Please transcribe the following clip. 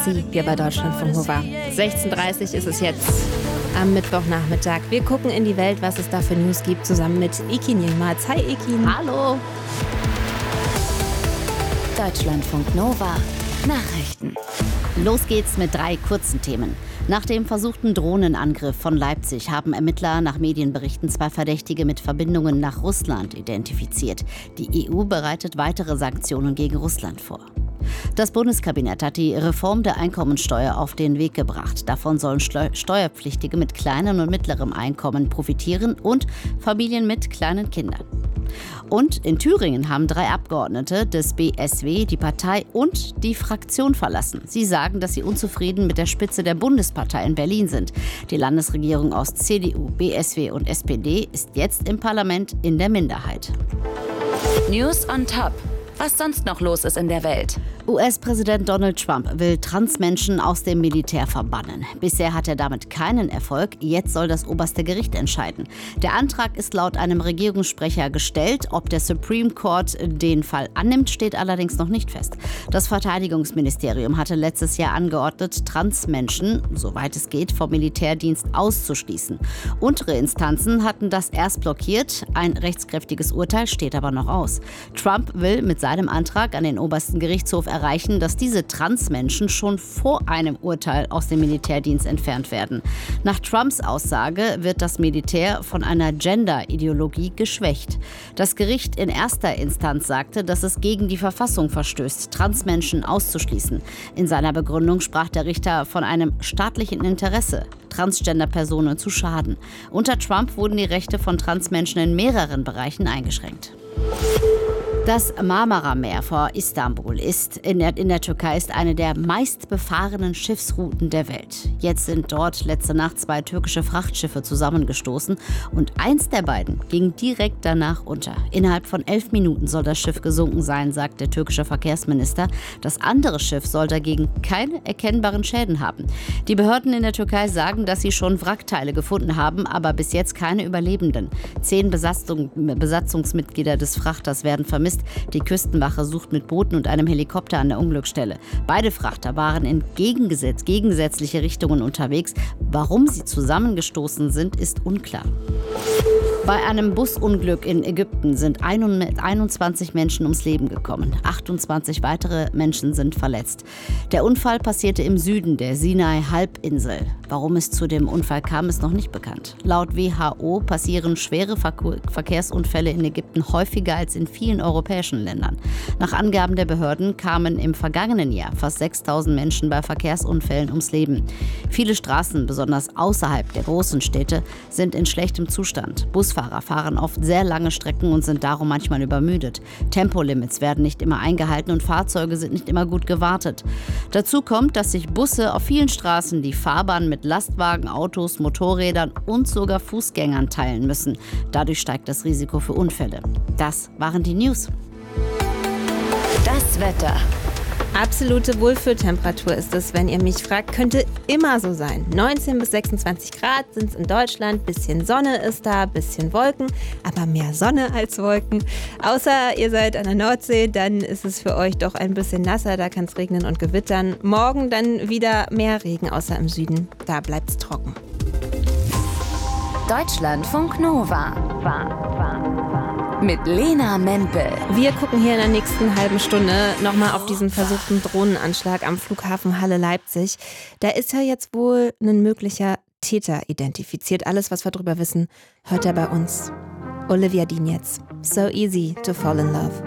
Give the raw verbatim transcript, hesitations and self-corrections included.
Sie hier bei Deutschlandfunk Nova. sechzehn Uhr dreißig ist es jetzt am Mittwochnachmittag. Wir gucken in die Welt, was es da für News gibt, zusammen mit Ekin Yilmaz. Hi Ekin. Hallo. Deutschlandfunk Nova Nachrichten. Los geht's mit drei kurzen Themen. Nach dem versuchten Drohnenangriff von Leipzig haben Ermittler nach Medienberichten zwei Verdächtige mit Verbindungen nach Russland identifiziert. Die E U bereitet weitere Sanktionen gegen Russland vor. Das Bundeskabinett hat die Reform der Einkommensteuer auf den Weg gebracht. Davon sollen Steu- Steuerpflichtige mit kleinem und mittlerem Einkommen profitieren und Familien mit kleinen Kindern. Und in Thüringen haben drei Abgeordnete des B S W die Partei und die Fraktion verlassen. Sie sagen, dass sie unzufrieden mit der Spitze der Bundespartei in Berlin sind. Die Landesregierung aus C D U, B S W und S P D ist jetzt im Parlament in der Minderheit. News on Top. Was sonst noch los ist in der Welt. U S-Präsident Donald Trump will Transmenschen aus dem Militär verbannen. Bisher hat er damit keinen Erfolg. Jetzt soll das oberste Gericht entscheiden. Der Antrag ist laut einem Regierungssprecher gestellt. Ob der Supreme Court den Fall annimmt, steht allerdings noch nicht fest. Das Verteidigungsministerium hatte letztes Jahr angeordnet, Transmenschen, soweit es geht, vom Militärdienst auszuschließen. Untere Instanzen hatten das erst blockiert. Ein rechtskräftiges Urteil steht aber noch aus. Trump will mit seinem Antrag an den obersten Gerichtshof erreichen, dass diese Transmenschen schon vor einem Urteil aus dem Militärdienst entfernt werden. Nach Trumps Aussage wird das Militär von einer Gender-Ideologie geschwächt. Das Gericht in erster Instanz sagte, dass es gegen die Verfassung verstößt, Transmenschen auszuschließen. In seiner Begründung sprach der Richter von einem staatlichen Interesse, Transgender-Personen zu schaden. Unter Trump wurden die Rechte von Transmenschen in mehreren Bereichen eingeschränkt. Das Marmara-Meer vor Istanbul ist in der, in der Türkei ist eine der meistbefahrenen Schiffsrouten der Welt. Jetzt sind dort letzte Nacht zwei türkische Frachtschiffe zusammengestoßen und eins der beiden ging direkt danach unter. Innerhalb von elf Minuten soll das Schiff gesunken sein, sagt der türkische Verkehrsminister. Das andere Schiff soll dagegen keine erkennbaren Schäden haben. Die Behörden in der Türkei sagen, dass sie schon Wrackteile gefunden haben, aber bis jetzt keine Überlebenden. Zehn Besatzung, Besatzungsmitglieder des Frachters werden vermisst. Die Küstenwache sucht mit Booten und einem Helikopter an der Unglücksstelle. Beide Frachter waren in gegengesetz- gegensätzliche Richtungen unterwegs. Warum sie zusammengestoßen sind, ist unklar. Bei einem Busunglück in Ägypten sind einundzwanzig Menschen ums Leben gekommen. achtundzwanzig weitere Menschen sind verletzt. Der Unfall passierte im Süden der Sinai-Halbinsel. Warum es zu dem Unfall kam, ist noch nicht bekannt. Laut W H O passieren schwere Ver- Verkehrsunfälle in Ägypten häufiger als in vielen europäischen Ländern. Nach Angaben der Behörden kamen im vergangenen Jahr fast sechstausend Menschen bei Verkehrsunfällen ums Leben. Viele Straßen, besonders außerhalb der großen Städte, sind in schlechtem Zustand. Busfahrer fahren oft sehr lange Strecken und sind darum manchmal übermüdet. Tempolimits werden nicht immer eingehalten und Fahrzeuge sind nicht immer gut gewartet. Dazu kommt, dass sich Busse auf vielen Straßen die Fahrbahn mit Lastwagen, Autos, Motorrädern und sogar Fußgängern teilen müssen. Dadurch steigt das Risiko für Unfälle. Das waren die News. Das Wetter. Absolute Wohlfühltemperatur ist es, wenn ihr mich fragt. Könnte immer so sein. neunzehn bis sechsundzwanzig Grad sind es in Deutschland. Bisschen Sonne ist da, bisschen Wolken. Aber mehr Sonne als Wolken. Außer ihr seid an der Nordsee, dann ist es für euch doch ein bisschen nasser. Da kann es regnen und gewittern. Morgen dann wieder mehr Regen, außer im Süden. Da bleibt es trocken. Deutschlandfunk Nova. War, war, war. Mit Lena Mempel. Wir gucken hier in der nächsten halben Stunde nochmal auf diesen versuchten Drohnenanschlag am Flughafen Halle-Leipzig. Da ist ja jetzt wohl ein möglicher Täter identifiziert. Alles, was wir darüber wissen, hört er bei uns. Olivia Dean jetzt. So easy to fall in love.